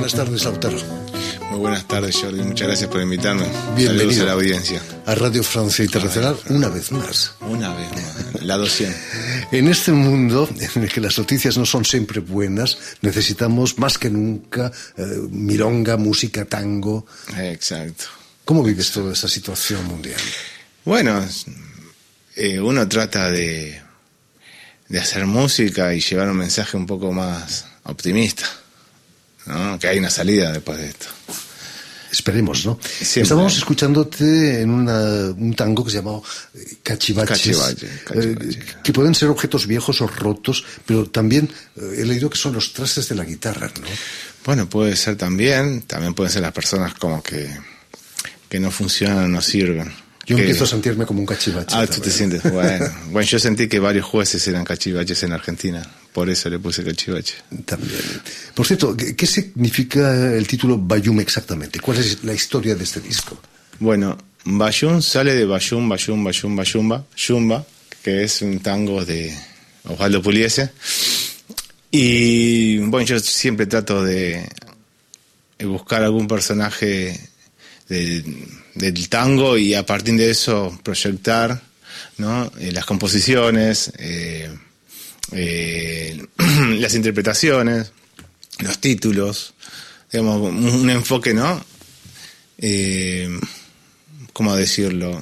buenas tardes, Lautaro. Muy buenas tardes, Jordi. Muchas gracias por invitarme. Bienvenido. Saludos a la audiencia. A Radio Francia Internacional, una vez más. Una vez más. La 200. En este mundo en el que las noticias no son siempre buenas, necesitamos más que nunca milonga, música, tango. Exacto. ¿Cómo vives toda esta situación mundial? Bueno, uno trata de hacer música y llevar un mensaje un poco más optimista, ¿no? Que hay una salida después de esto. Esperemos, ¿no? Siempre. Estábamos escuchándote en un tango que se llamaba Cachivaches, que pueden ser objetos viejos o rotos, pero también he leído que son los trastes de la guitarra, ¿no? Bueno, puede ser también pueden ser las personas como que no funcionan, no sirven. Yo empiezo a sentirme como un cachivache. Tú te sientes, bueno, yo sentí que varios jueces eran cachivaches en Argentina, por eso le puse cachivache. También. Por cierto, ¿qué significa el título Bayum exactamente? ¿Cuál es la historia de este disco? Bueno, Bayum sale de Bayum, Yumba, que es un tango de Osvaldo Pugliese. Y bueno, yo siempre trato de buscar algún personaje del tango y a partir de eso proyectar, ¿no? Las composiciones, las interpretaciones, los títulos, digamos, un enfoque, ¿no? ¿Cómo decirlo?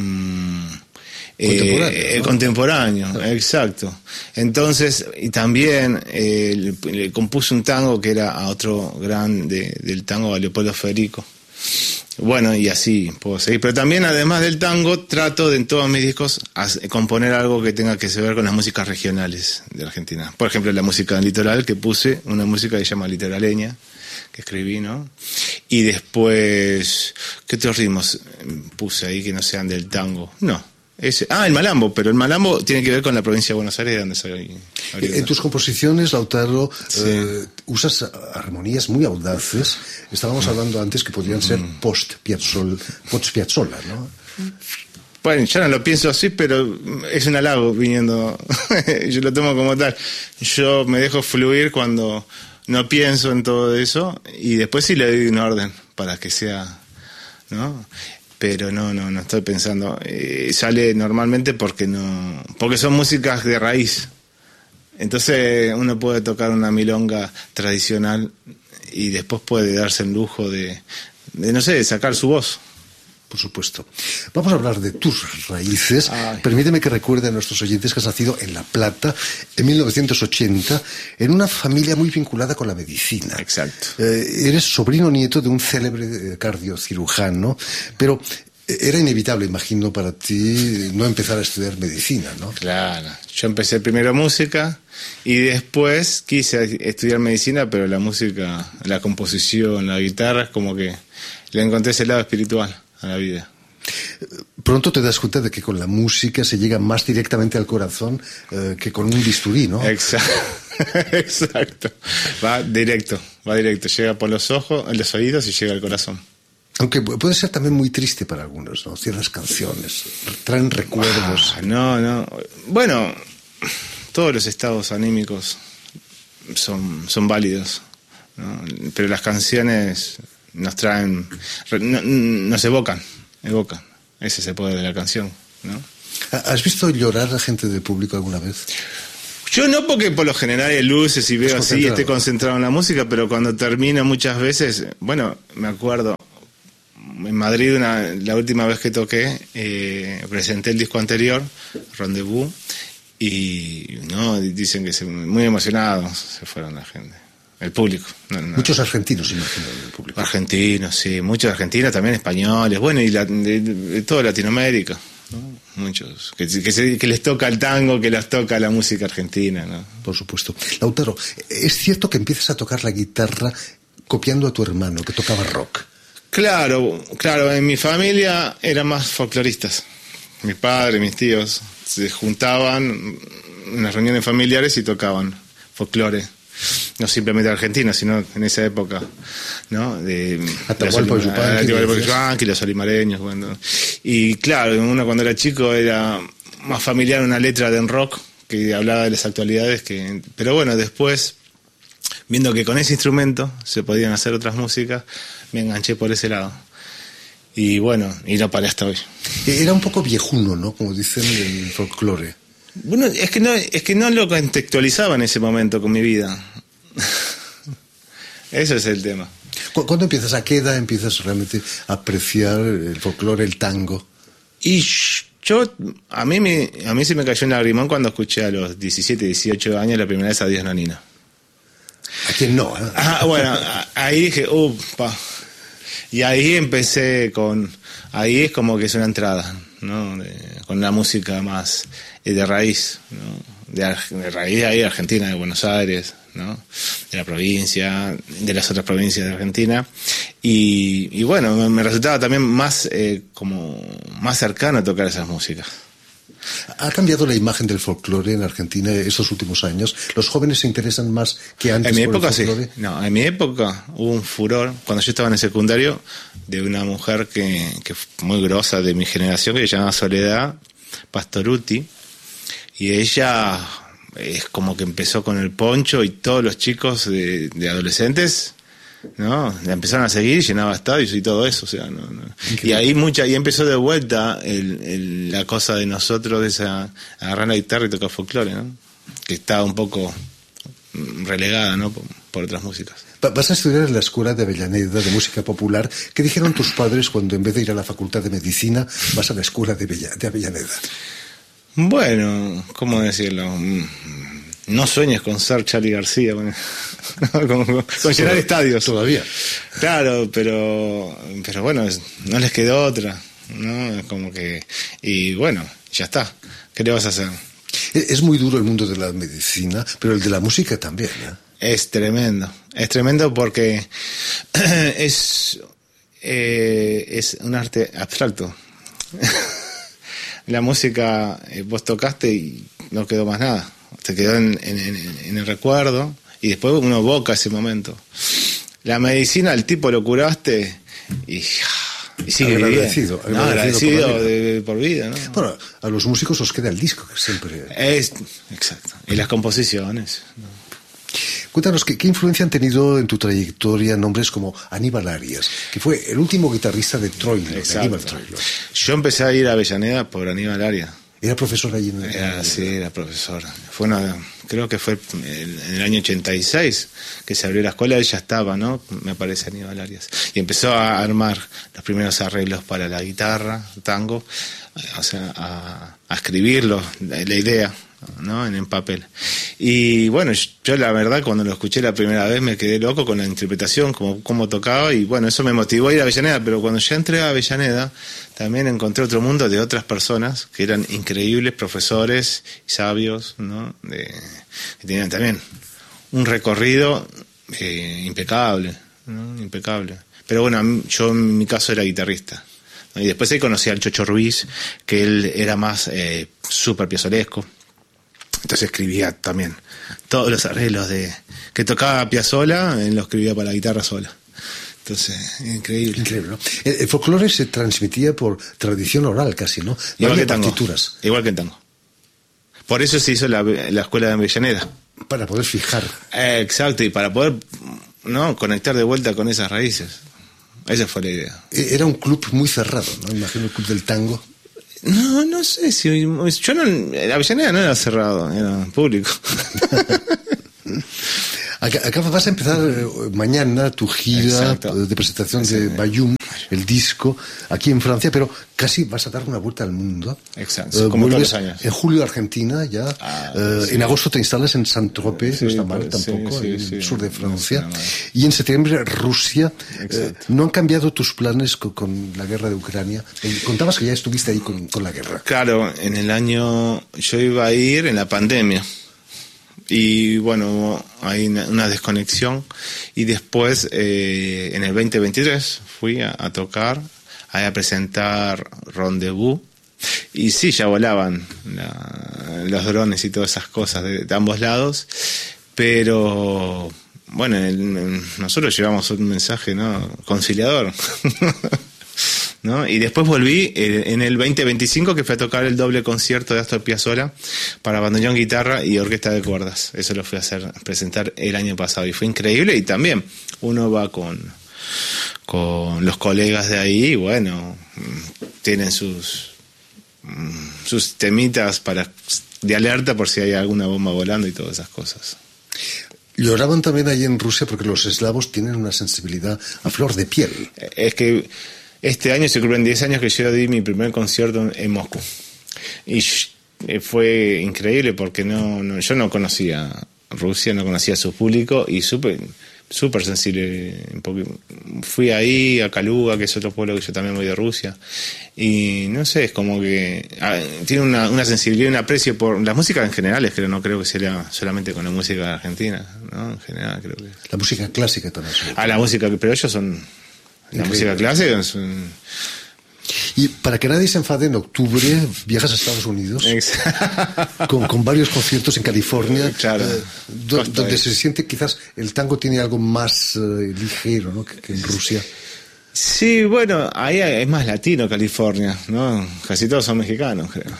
Contemporáneo, ¿no? Exacto. Entonces, y también le compuse un tango que era a otro gran del tango, a Leopoldo Federico. Bueno, y así puedo seguir. Pero también, además del tango, trato de en todos mis discos componer algo que tenga que ver con las músicas regionales de Argentina. Por ejemplo, la música litoral, que puse una música que se llama Litoraleña, que escribí, ¿no? Y después, ¿qué otros ritmos puse ahí que no sean del tango? No. El malambo, pero el malambo tiene que ver con la provincia de Buenos Aires, de donde soy. En tus composiciones, Lautaro, sí. Usas armonías muy audaces. Estábamos hablando antes que podrían ser post-Piazzolla, ¿no? Bueno, ya no lo pienso así, pero es un halago viniendo. Yo lo tomo como tal. Yo me dejo fluir cuando no pienso en todo eso y después sí le doy un orden para que sea, ¿no? Pero no estoy pensando. Sale normalmente porque son músicas de raíz. Entonces uno puede tocar una milonga tradicional y después puede darse el lujo de sacar su voz. Por supuesto. Vamos a hablar de tus raíces. Permíteme que recuerde a nuestros oyentes que has nacido en La Plata en 1980, en una familia muy vinculada con la medicina. Exacto. Eres sobrino nieto de un célebre cardiocirujano, pero era inevitable, imagino, para ti no empezar a estudiar medicina, ¿no? Claro. Yo empecé primero música y después quise estudiar medicina, pero la música, la composición, la guitarra, es como que le encontré ese lado espiritual a la vida. Pronto te das cuenta de que con la música se llega más directamente al corazón que con un bisturí, ¿no? Exacto. Va directo. Llega por los ojos, en los oídos y llega al corazón. Aunque puede ser también muy triste para algunos, ¿no? Ciertas canciones traen recuerdos. No. Bueno, todos los estados anímicos son válidos, ¿no? Pero las canciones nos traen, nos evocan. Ese es el poder de la canción, ¿no? ¿Has visto llorar a gente del público alguna vez? Yo no, porque por lo general hay luces y veo así y estoy concentrado en la música, pero cuando termino muchas veces, bueno, me acuerdo, en Madrid la última vez que toqué, presenté el disco anterior, Rendezvous, y no, dicen que muy emocionados se fueron la gente. El público. No. Muchos argentinos, imagino, en el público. Argentinos, sí. Muchos argentinos, también españoles. Bueno, y de toda Latinoamérica, ¿no? Muchos. Que les toca el tango, que les toca la música argentina, ¿no? Por supuesto. Lautaro, ¿es cierto que empiezas a tocar la guitarra copiando a tu hermano, que tocaba rock? Claro. En mi familia eran más folcloristas. Mi padre, mis tíos se juntaban en las reuniones familiares y tocaban folclore. No simplemente argentinos, sino en esa época, ¿no? De Atahualpa Yupanqui, los olimareños, bueno. Y claro, uno cuando era chico era más familiar una letra de rock que hablaba de las actualidades, pero bueno, después viendo que con ese instrumento se podían hacer otras músicas, me enganché por ese lado. Y bueno, y no paré hasta hoy. Era un poco viejuno, ¿no? Como dicen el folclore. Bueno, es que no lo contextualizaba en ese momento con mi vida. Ese es el tema. ¿Cuándo empiezas? ¿A qué edad empiezas realmente a apreciar el folclore, el tango? Y a mí se me cayó un lagrimón cuando escuché a los 17, 18 años la primera vez a Dios Nonino. ¿A quién no? Bueno, ahí dije, upa. Y ahí empecé ahí es como que es una entrada, ¿no? Con la música más de raíz, ¿no? De raíz de ahí, Argentina, de Buenos Aires, ¿no? De la provincia, de las otras provincias de Argentina. Y bueno, me resultaba también más cercano a tocar esas músicas. ¿Ha cambiado la imagen del folclore en Argentina estos últimos años? ¿Los jóvenes se interesan más que antes? En mi por época el folclore? sí. No, en mi época hubo un furor, cuando yo estaba en el secundario, de una mujer que muy grosa de mi generación, que se llama Soledad Pastoruti, y ella es como que empezó con el poncho y todos los chicos de adolescentes, ¿no? La empezaron a seguir y llenaba estadios y todo eso, o sea, no. Y ahí empezó de vuelta la cosa de nosotros de agarrar la guitarra y tocar folclore, ¿no? Que estaba un poco relegada, ¿no? Por otras músicas. Vas a estudiar en la Escuela de Avellaneda de Música Popular. ¿Qué dijeron tus padres cuando en vez de ir a la Facultad de Medicina vas a la Escuela de Avellaneda? Bueno, ¿cómo decirlo? No sueñes con ser Charly García, bueno, con llenar estadios. Todavía. Claro, pero bueno, no les quedó otra, ¿no? Como que, y bueno, ya está. ¿Qué le vas a hacer? Es muy duro el mundo de la medicina, pero el de la música también, ¿eh? Es tremendo porque es un arte abstracto. La música vos tocaste y no quedó más nada. Te quedó en el recuerdo y después uno evoca ese momento. La medicina, el tipo lo curaste y sigue agradecido por vida, ¿no? Bueno, a los músicos os queda el disco, que siempre... Exacto. Y las composiciones, ¿no? Cuéntanos, ¿qué influencia han tenido en tu trayectoria nombres como Aníbal Arias, que fue el último guitarrista de Troilo, de Aníbal Troilo? Yo empecé a ir a Avellaneda por Aníbal Arias. ¿Era profesor allí Sí, era profesor. Creo que fue en el año 86 que se abrió la escuela, él ya estaba, ¿no? Me parece Aníbal Arias. Y empezó a armar los primeros arreglos para la guitarra, tango, o sea, a escribirlo, la idea, ¿no? En papel. Y bueno, yo la verdad cuando lo escuché la primera vez me quedé loco con la interpretación, cómo tocaba, y bueno, eso me motivó a ir a Avellaneda, pero cuando ya entré a Avellaneda también encontré otro mundo de otras personas que eran increíbles profesores y sabios, ¿no? Que tenían también un recorrido impecable, ¿no? Impecable. Pero bueno, yo en mi caso era guitarrista, ¿no? Y después ahí conocí al Chocho Ruiz, que él era más súper piazolesco. Entonces escribía también todos los arreglos que tocaba Piazzolla, él lo escribía para la guitarra sola. Entonces, increíble. Increíble, ¿no? El folclore se transmitía por tradición oral casi, ¿no? Igual que tango. Partituras. Igual que en tango. Por eso se hizo la escuela de Avellaneda. Para poder fijar. Exacto, y para poder, ¿no? Conectar de vuelta con esas raíces. Esa fue la idea. Era un club muy cerrado, ¿no? Imagino el club del tango. No sé si yo la Avellaneda no era cerrado, era público. Acá vas a empezar mañana tu gira de presentación de Bayum, el disco, aquí en Francia, pero casi vas a dar una vuelta al mundo. Exacto, como todos los años. En julio Argentina ya, sí. En agosto te instalas en Saint-Tropez, no está mal tampoco, en el sur de Francia, y en septiembre Rusia. ¿No han cambiado tus planes con la guerra de Ucrania? Contabas que ya estuviste ahí con la guerra. Claro, yo iba a ir en la pandemia. Y bueno, hay una desconexión, y después en el 2023 fui a tocar, a presentar Rendezvous, y sí, ya volaban los drones y todas esas cosas de ambos lados, pero bueno, nosotros llevamos un mensaje, ¿no? Conciliador. ¿no? Y después volví en el 2025, que fui a tocar el doble concierto de Astor Piazzolla para bandoneón, guitarra y orquesta de cuerdas. Eso lo fui a presentar el año pasado y fue increíble. Y también uno va con los colegas de ahí y bueno, tienen sus temitas de alerta por si hay alguna bomba volando y todas esas cosas. Lloraban también allí en Rusia porque los eslavos tienen una sensibilidad a flor de piel. Es que este año se cumplen 10 años que yo di mi primer concierto en Moscú. Y fue increíble porque yo no conocía Rusia, no conocía a su público y súper sensible. Porque fui ahí a Kaluga, que es otro pueblo que yo también voy de Rusia. Y no sé, es como que tiene una sensibilidad y un aprecio por la música en general. No creo que sea solamente con la música argentina, ¿no? En general creo que... La música clásica también. La música, pero ellos son... La música clásica es Y para que nadie se enfade, en octubre viajas a Estados Unidos con varios conciertos en California, claro, donde se siente quizás el tango tiene algo más ligero, ¿no? que en Rusia. Sí, bueno, ahí es más latino California, ¿no? Casi todos son mexicanos, creo.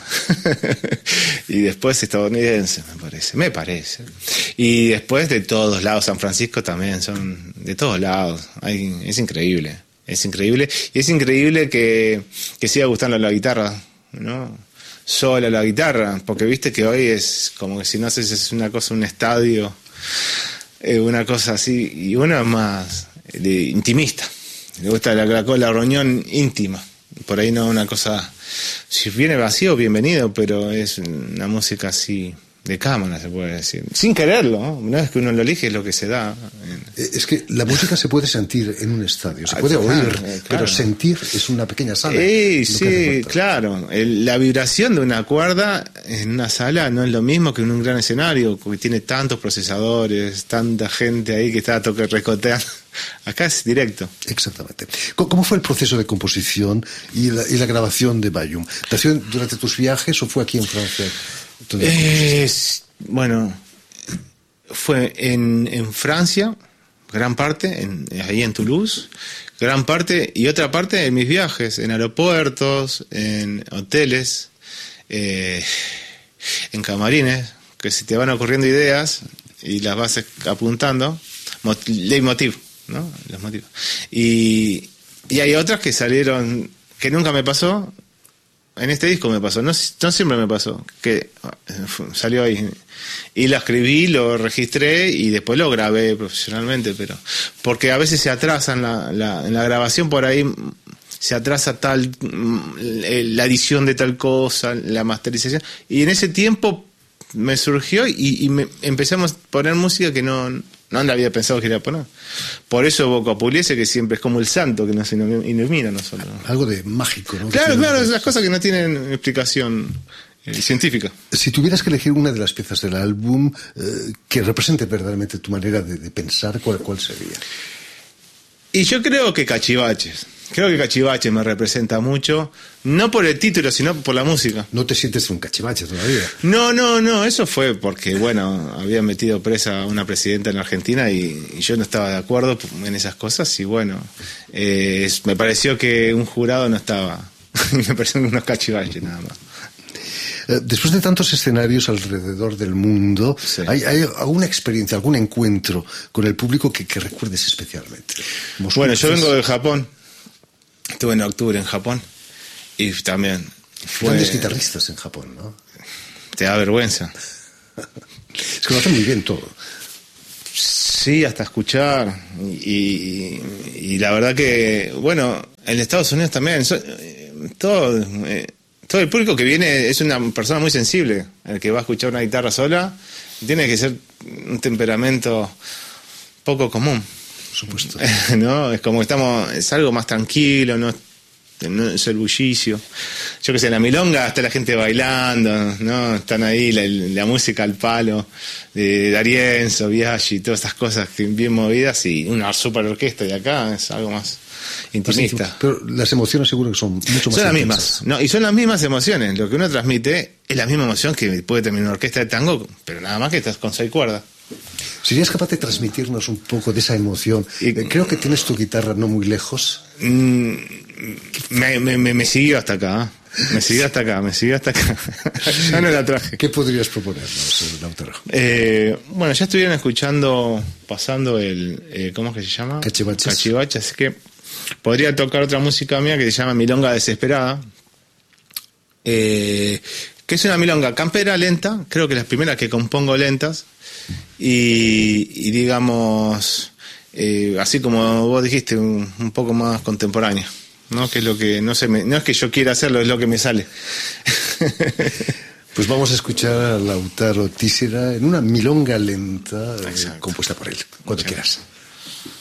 Y después estadounidenses, me parece. Y después de todos lados, San Francisco también, son de todos lados. Es increíble. Es increíble. Y es increíble que siga gustando la guitarra, ¿no? Sola la guitarra, porque viste que hoy es como que si no haces es una cosa, un estadio, una cosa así, y uno es más intimista. Le gusta la reunión íntima. Por ahí no una cosa... Si viene vacío, bienvenido, pero es una música así de cámara, se puede decir. Sin quererlo, ¿no? Una vez que uno lo elige es lo que se da. Es que la música se puede sentir en un estadio, se puede oír, claro. Pero sentir es una pequeña sala. Sí, claro. La vibración de una cuerda en una sala no es lo mismo que en un gran escenario, porque tiene tantos procesadores, tanta gente ahí que está recoteando. Acá es directo. Exactamente. ¿Cómo fue el proceso de composición y la grabación de Bayum? ¿Nació durante tus viajes o fue aquí en Francia? Bueno, fue en Francia, gran parte, ahí en Toulouse, gran parte, y otra parte en mis viajes, en aeropuertos, en hoteles, en camarines, que se te van ocurriendo ideas y las vas apuntando, leitmotiv, ¿no? Los motivos. Y hay otras que salieron, que nunca me pasó. En este disco me pasó, no siempre me pasó, que salió ahí. Y la escribí, lo registré y después lo grabé profesionalmente, pero porque a veces se atrasa en la grabación, por ahí se atrasa la edición de tal cosa, la masterización. Y en ese tiempo me surgió y empezamos a poner música que no había pensado que iba a poner. Por eso Boca Pugliese, que siempre es como el santo que nos ilumina nosotros. Algo de mágico, ¿no? Claro, esas cosas que no tienen explicación científica. Si tuvieras que elegir una de las piezas del álbum que represente verdaderamente tu manera de pensar, ¿cuál sería? Y yo creo que Cachivaches. Creo que Cachivaches me representa mucho, no por el título, sino por la música. ¿No te sientes un cachivache todavía? No, eso fue porque, bueno, habían metido presa a una presidenta en Argentina y yo no estaba de acuerdo en esas cosas y bueno, me pareció que un jurado no estaba, me parecieron unos cachivaches nada más. Después de tantos escenarios alrededor del mundo, sí. ¿Hay alguna experiencia, algún encuentro con el público que recuerdes especialmente? Bueno, yo vengo de Japón. Estuve en octubre en Japón y también fue... Grandes guitarristas en Japón, ¿no? Te da vergüenza. Es que lo hacen muy bien todo. Sí, hasta escuchar. Y la verdad que, bueno, en Estados Unidos también, todo el público que viene es una persona muy sensible. El que va a escuchar una guitarra sola tiene que ser un temperamento poco común. Por supuesto. No, es como que es algo más tranquilo, no es el bullicio. Yo que sé, en la milonga está la gente bailando, ¿no? Están ahí la música al palo de D'Arienzo, Biaggi, todas esas cosas que bien movidas y una super orquesta, y acá es algo más intimista. Pero las emociones seguro que son mucho más son las mismas, ¿no? Y son las mismas emociones. Lo que uno transmite es la misma emoción que puede tener una orquesta de tango, pero nada más que estás con 6 cuerdas. ¿Serías capaz de transmitirnos un poco de esa emoción? Creo que tienes tu guitarra no muy lejos. Me siguió hasta acá. Me siguió hasta acá. Ya no la traje. ¿Qué podrías proponernos, Lautaro? Bueno, ya estuvieron pasando el ¿cómo es que se llama? Cachivaches, así que podría tocar otra música mía que se llama Milonga Desesperada, que es una milonga campera lenta, creo que las primeras que compongo lentas, y digamos, así como vos dijiste, un poco más contemporánea, ¿no? Que es lo que, no es que yo quiera hacerlo, es lo que me sale. Pues vamos a escuchar a Lautaro Tísera en una milonga lenta compuesta por él, cuando quieras.